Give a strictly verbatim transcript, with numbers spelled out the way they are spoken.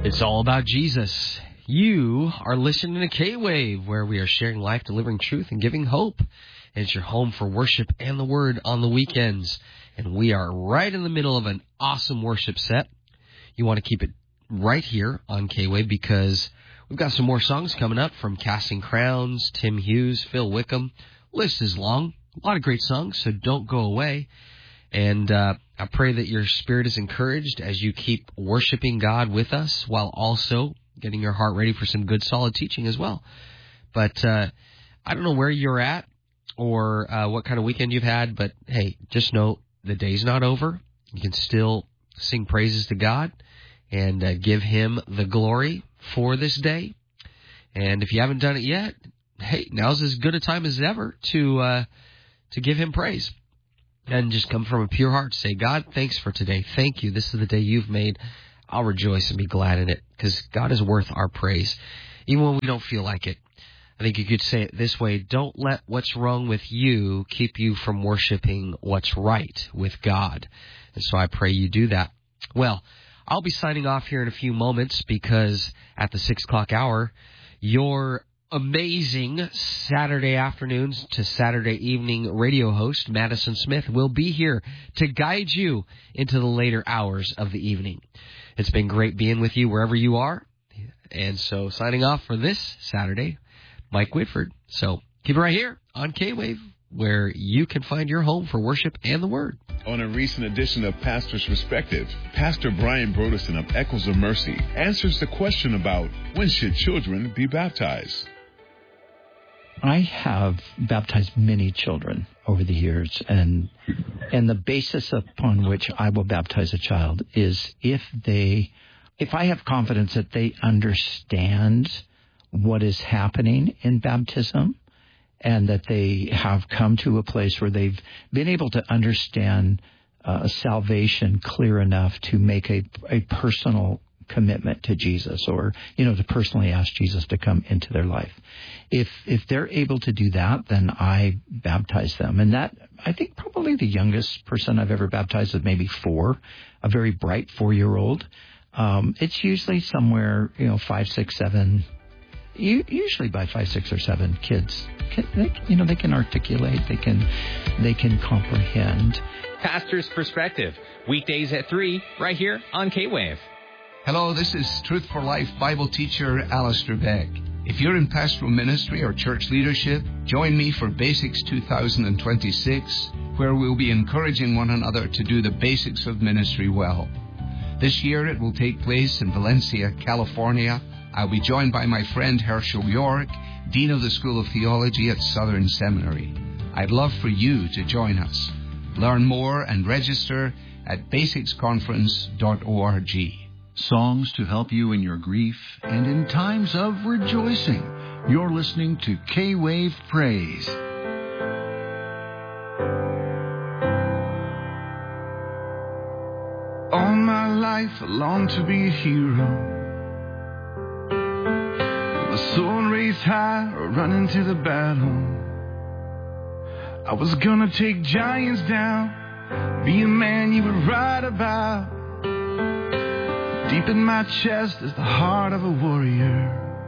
It's all about Jesus. You are listening to K-Wave, where we are sharing life, delivering truth, and giving hope. And it's your home for worship and the Word on the weekends. And we are right in the middle of an awesome worship set. You want to keep it right here on K-Wave because we've got some more songs coming up from Casting Crowns, Tim Hughes, Phil Wickham. List is long. A lot of great songs, so don't go away. And uh, I pray that your spirit is encouraged as you keep worshiping God with us while also getting your heart ready for some good, solid teaching as well. But uh, I don't know where you're at or uh, what kind of weekend you've had, but hey, just know the day's not over. You can still sing praises to God and uh, give Him the glory for this day. And if you haven't done it yet, hey, now's as good a time as ever to uh, to give Him praise. And just come from a pure heart. Say, God, thanks for today. Thank you. This is the day you've made. I'll rejoice and be glad in it because God is worth our praise, even when we don't feel like it. I think you could say it this way. Don't let what's wrong with you keep you from worshiping what's right with God. And so I pray you do that. Well, I'll be signing off here in a few moments because at the six o'clock hour, your amazing Saturday afternoons to Saturday evening radio host, Madison Smith, will be here to guide you into the later hours of the evening. It's been great being with you wherever you are. And so signing off for this Saturday, Mike Whitford. So keep it right here on K-Wave, where you can find your home for worship and the Word. On a recent edition of Pastor's Perspective, Pastor Brian Broderson of Echoes of Mercy answers the question about when should children be baptized. I have baptized many children over the years, and and the basis upon which I will baptize a child is if they, if I have confidence that they understand what is happening in baptism, and that they have come to a place where they've been able to understand uh, salvation clear enough to make a a personal commitment to Jesus, or, you know, to personally ask Jesus to come into their life. If if they're able to do that, then I baptize them. And that, I think probably the youngest person I've ever baptized is maybe four, a very bright four-year-old. Um, it's usually somewhere, you know, five, six, seven, usually by five, six, or seven kids. They, you know, they can articulate, they can, they can comprehend. Pastor's Perspective, weekdays at three, right here on K-Wave. Hello, this is Truth for Life Bible teacher Alistair Beck. If you're in pastoral ministry or church leadership, join me for Basics two thousand twenty-six, where we'll be encouraging one another to do the basics of ministry well. This year it will take place in Valencia, California. I'll be joined by my friend Herschel York, Dean of the School of Theology at Southern Seminary. I'd love for you to join us. Learn more and register at basics conference dot org. Songs to help you in your grief and in times of rejoicing. You're listening to K-Wave Praise. All my life I longed to be a hero. My soul raised high or run into the battle. I was gonna take giants down, be a man you would write about. Deep in my chest is the heart of a warrior.